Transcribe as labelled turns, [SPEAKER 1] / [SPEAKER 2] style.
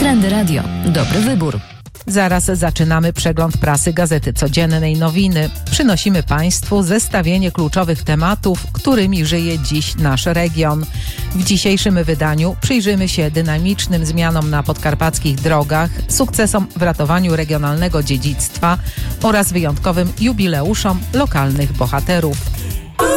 [SPEAKER 1] Trendy Radio. Dobry wybór.
[SPEAKER 2] Zaraz zaczynamy przegląd prasy Gazety Codziennej Nowiny. Przynosimy Państwu zestawienie kluczowych tematów, którymi żyje dziś nasz region. W dzisiejszym wydaniu przyjrzymy się dynamicznym zmianom na podkarpackich drogach, sukcesom w ratowaniu regionalnego dziedzictwa oraz wyjątkowym jubileuszom lokalnych bohaterów.